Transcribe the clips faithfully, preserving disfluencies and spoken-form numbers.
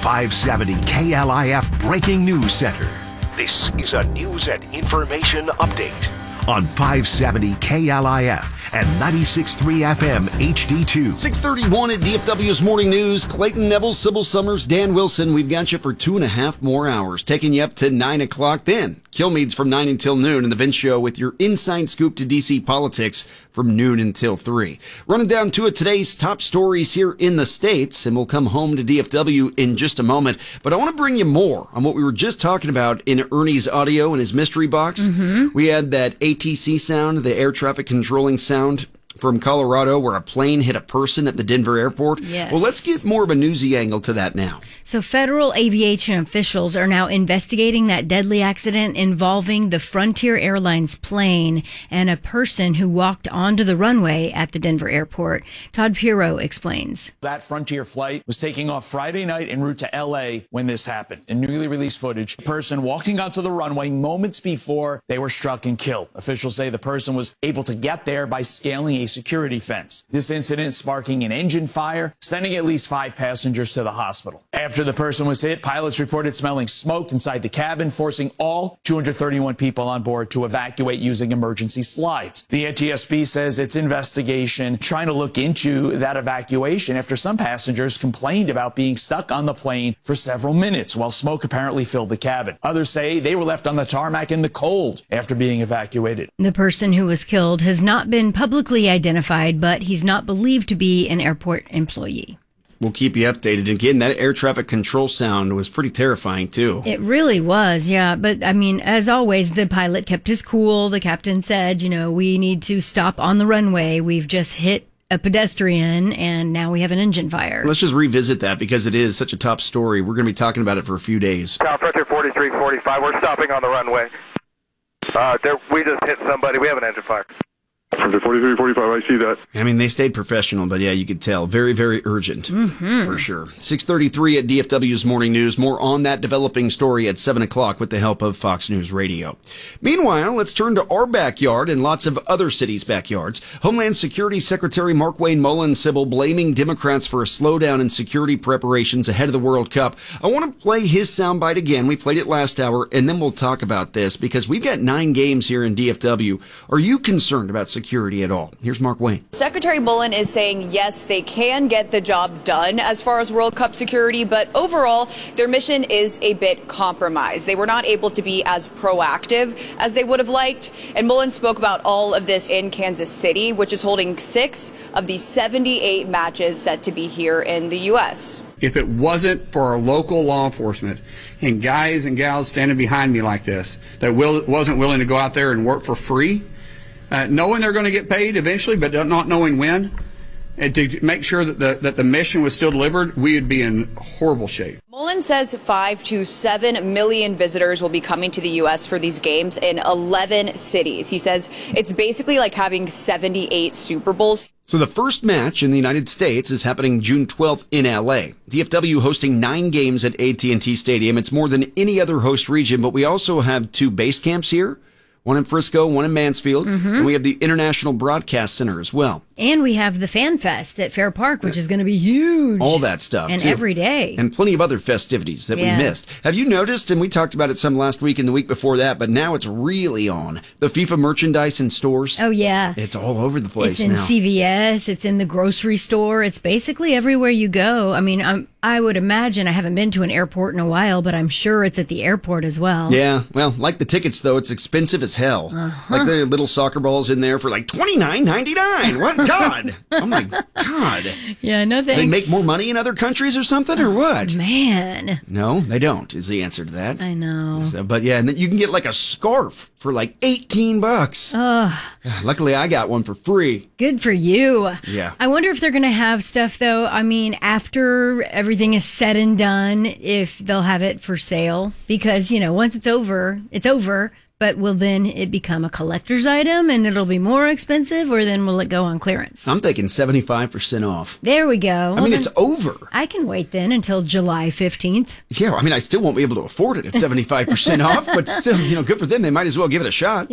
five seventy K L I F Breaking News Center. This is a news and information update on five seventy K L I F and ninety-six point three F M H D two. six thirty-one at D F W's Morning News. Clayton Neville, Sybil Summers, Dan Wilson. We've got you for two and a half more hours, taking you up to nine o'clock. Then Kilmeade's from nine until noon, and the Vince Show with your inside scoop to D C politics from noon until three. Running down two of today's top stories here in the States, and we'll come home to D F W in just a moment. But I want to bring you more on what we were just talking about in Ernie's audio and his mystery box. Mm-hmm. We had that A T C sound, the air traffic controlling sound from Colorado, where a plane hit a person at the Denver airport. Yes. Well, let's get more of a newsy angle to that now. So federal aviation officials are now investigating that deadly accident involving the Frontier Airlines plane and a person who walked onto the runway at the Denver airport. Todd Pirro explains. That Frontier flight was taking off Friday night en route to L A when this happened. In newly released footage, a person walking onto the runway moments before they were struck and killed. Officials say the person was able to get there by scaling a security fence. This incident sparking an engine fire, sending at least five passengers to the hospital. After the person was hit, pilots reported smelling smoke inside the cabin, forcing all two hundred thirty-one people on board to evacuate using emergency slides. The N T S B says its investigation trying to look into that evacuation after some passengers complained about being stuck on the plane for several minutes while smoke apparently filled the cabin. Others say they were left on the tarmac in the cold after being evacuated. The person who was killed has not been publicly identified, but he's not believed to be an airport employee. We'll keep you updated. Again, that air traffic control sound was pretty terrifying, too. It really was, yeah. But, I mean, as always, the pilot kept his cool. The captain said, you know, we need to stop on the runway. We've just hit a pedestrian, and now we have an engine fire. Let's just revisit that because it is such a top story. We're going to be talking about it for a few days. South Frontier forty-three forty-five, we're stopping on the runway. Uh, there, we just hit somebody. We have an engine fire. forty-three forty-five, I see that. I mean, they stayed professional, but yeah, you could tell. Very, very urgent, mm-hmm. for sure. six thirty-three at D F W's Morning News. More on that developing story at seven o'clock with the help of Fox News Radio. Meanwhile, let's turn to our backyard and lots of other cities' backyards. Homeland Security Secretary Markwayne Mullin, Sybil, blaming Democrats for a slowdown in security preparations ahead of the World Cup. I want to play his soundbite again. We played it last hour, and then we'll talk about this because we've got nine games here in D F W. Are you concerned about security? security at all? Here's Mark Wayne. Secretary Mullin is saying, yes, they can get the job done as far as World Cup security, but overall, their mission is a bit compromised. They were not able to be as proactive as they would have liked. And Mullin spoke about all of this in Kansas City, which is holding six of the seventy-eight matches set to be here in the U S. If it wasn't for our local law enforcement and guys and gals standing behind me like this that will, wasn't willing to go out there and work for free, Uh, knowing they're going to get paid eventually, but not knowing when, and to make sure that the, that the mission was still delivered, we would be in horrible shape. Mullin says five to seven million visitors will be coming to the U S for these games in eleven cities. He says it's basically like having seventy-eight Super Bowls. So the first match in the United States is happening June twelfth in L A. D F W hosting nine games at A T and T Stadium. It's more than any other host region, but we also have two base camps here. One in Frisco, one in Mansfield, mm-hmm. and we have the International Broadcast Center as well. And we have the Fan Fest at Fair Park, which is going to be huge. All that stuff, and too. every day. And plenty of other festivities that yeah. we missed. Have you noticed, and we talked about it some last week and the week before that, but now it's really on, the FIFA merchandise in stores? Oh, yeah. It's all over the place now. It's in now. C V S. It's in the grocery store. It's basically everywhere you go. I mean, I'm, I would imagine, I haven't been to an airport in a while, but I'm sure it's at the airport as well. Yeah. Well, like the tickets, though, it's expensive as hell. Uh-huh. Like the little soccer balls in there for like twenty-nine ninety-nine. What? God. Oh, my God. Yeah, no thanks. They make more money in other countries or something, or what? Man. No, they don't, is the answer to that. I know. So, but yeah, and then you can get like a scarf for like eighteen bucks. Oh. Luckily, I got one for free. Good for you. Yeah. I wonder if they're going to have stuff, though. I mean, after everything is said and done, if they'll have it for sale. Because, you know, once it's over, it's over. But will then it become a collector's item and it'll be more expensive, or then will it go on clearance? I'm thinking seventy-five percent off. There we go. I well, mean, it's over. I can wait then until July fifteenth. Yeah, I mean, I still won't be able to afford it at seventy-five percent off, but still, you know, good for them. They might as well give it a shot. Yeah.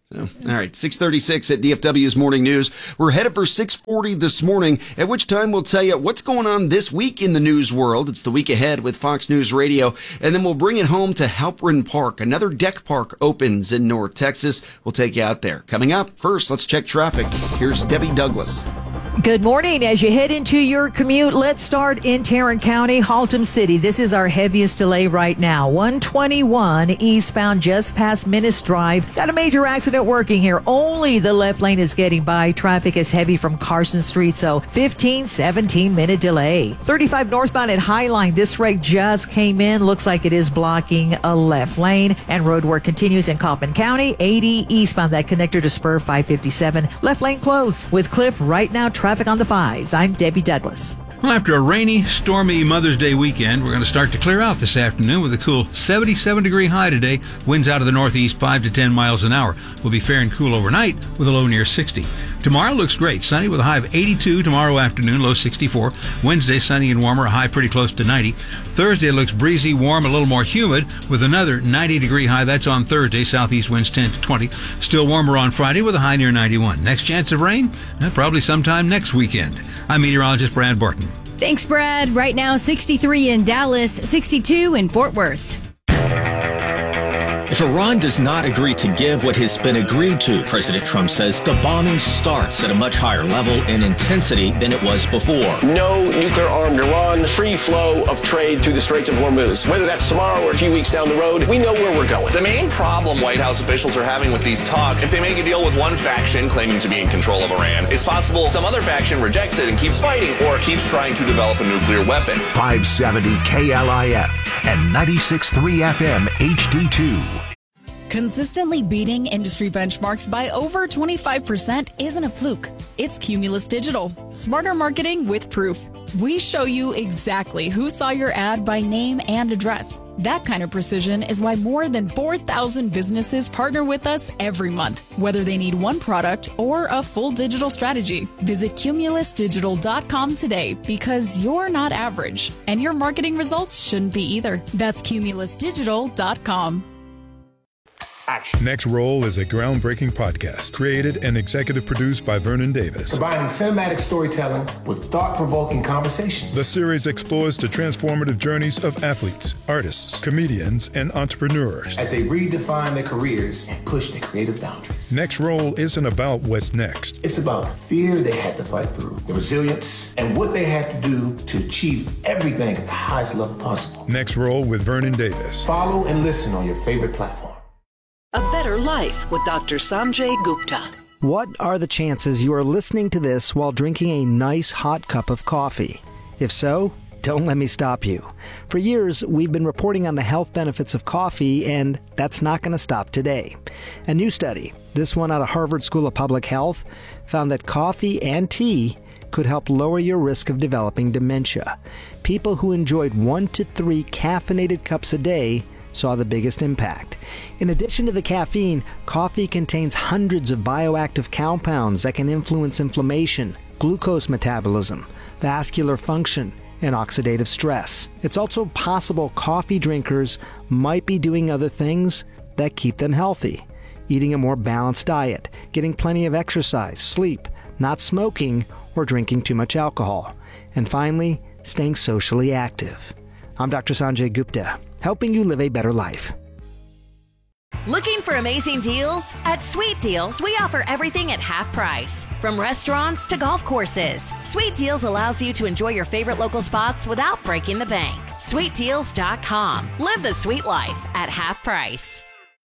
So, all right, six thirty-six at D F W's Morning News. We're headed for six forty this morning, at which time we'll tell you what's going on this week in the news world. It's the week ahead with Fox News Radio, and then we'll bring it home to Halprin Park. Another deck park opens in North Texas. We'll take you out there. Coming up, first, let's check traffic. Here's Debbie Douglas. Good morning. As you head into your commute, let's start in Tarrant County, Haltom City. This is our heaviest delay right now. one twenty-one eastbound just past Minnis Drive. Got a major accident working here. Only the left lane is getting by. Traffic is heavy from Carson Street, so fifteen, seventeen minute delay. thirty-five northbound at Highline. This wreck just came in. Looks like it is blocking a left lane. And road work continues in Coppin County. eighty eastbound, that connector to Spur five fifty-seven. Left lane closed. With Cliff right now, traffic on the fives. I'm Debbie Douglas. Well, after a rainy, stormy Mother's Day weekend, we're going to start to clear out this afternoon with a cool seventy-seven degree high today. Winds out of the northeast five to ten miles an hour. We'll be fair and cool overnight with a low near sixty. Tomorrow looks great. Sunny with a high of eighty-two tomorrow afternoon, low sixty-four. Wednesday, sunny and warmer, a high pretty close to ninety. Thursday looks breezy, warm, a little more humid with another ninety degree high. That's on Thursday. Southeast winds ten to twenty. Still warmer on Friday with a high near ninety-one. Next chance of rain? Eh, probably sometime next weekend. I'm meteorologist Brad Barton. Thanks, Brad. Right now, sixty-three in Dallas, sixty-two in Fort Worth. If Iran does not agree to give what has been agreed to, President Trump says the bombing starts at a much higher level and intensity than it was before. No nuclear-armed Iran, free flow of trade through the Straits of Hormuz. Whether that's tomorrow or a few weeks down the road, we know where we're going. The main problem White House officials are having with these talks, if they make a deal with one faction claiming to be in control of Iran, it's possible some other faction rejects it and keeps fighting or keeps trying to develop a nuclear weapon. five seventy K L I F and ninety-six point three F M H D two. Consistently beating industry benchmarks by over twenty-five percent isn't a fluke. It's Cumulus Digital. Smarter marketing with proof. We show you exactly who saw your ad by name and address. That kind of precision is why more than four thousand businesses partner with us every month, whether they need one product or a full digital strategy. Visit cumulus digital dot com today because you're not average, and your marketing results shouldn't be either. That's cumulus digital dot com. Action. Next Roll is a groundbreaking podcast created and executive produced by Vernon Davis. Combining cinematic storytelling with thought-provoking conversations. The series explores the transformative journeys of athletes, artists, comedians, and entrepreneurs as they redefine their careers and push their creative boundaries. Next Roll isn't about what's next. It's about the fear they had to fight through, the resilience, and what they had to do to achieve everything at the highest level possible. Next Roll with Vernon Davis. Follow and listen on your favorite platform. A Better Life with Doctor Sanjay Gupta. What are the chances you are listening to this while drinking a nice hot cup of coffee? If so, don't let me stop you. For years, we've been reporting on the health benefits of coffee, and that's not going to stop today. A new study, this one out of Harvard School of Public Health, found that coffee and tea could help lower your risk of developing dementia. People who enjoyed one to three caffeinated cups a day saw the biggest impact. In addition to the caffeine, coffee contains hundreds of bioactive compounds that can influence inflammation, glucose metabolism, vascular function, and oxidative stress. It's also possible coffee drinkers might be doing other things that keep them healthy. Eating a more balanced diet, getting plenty of exercise, sleep, not smoking, or drinking too much alcohol. And finally, staying socially active. I'm Doctor Sanjay Gupta, helping you live a better life. Looking for amazing deals? At Sweet Deals, we offer everything at half price. From restaurants to golf courses, Sweet Deals allows you to enjoy your favorite local spots without breaking the bank. sweet deals dot com. Live the sweet life at half price.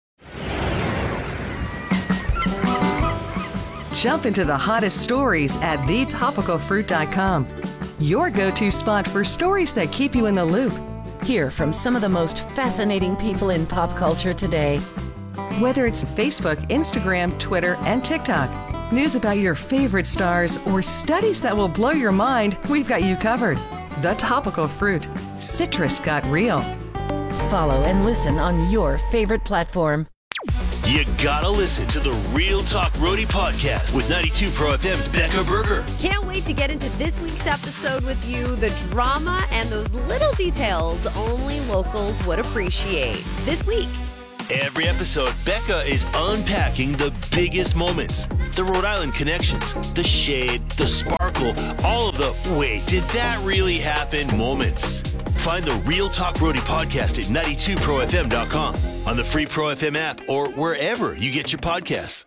Jump into the hottest stories at the topical fruit dot com. Your go-to spot for stories that keep you in the loop. Hear from some of the most fascinating people in pop culture today. Whether it's Facebook, Instagram, Twitter, and TikTok, news about your favorite stars, or studies that will blow your mind, we've got you covered. The Topical Fruit. Citrus got real. Follow and listen on your favorite platform. You gotta listen to the Real Talk Roadie podcast with ninety-two Pro F M's Becca Berger. Can't wait to get into this week's episode with you. The drama and those little details only locals would appreciate. This week, Every episode, Becca is unpacking the biggest moments, the Rhode Island connections, the shade, the sparkle, all of the wait, did that really happen moments. Find the Real Talk Roadie podcast at ninety-two pro f m dot com, on the free Pro F M app, or wherever you get your podcasts.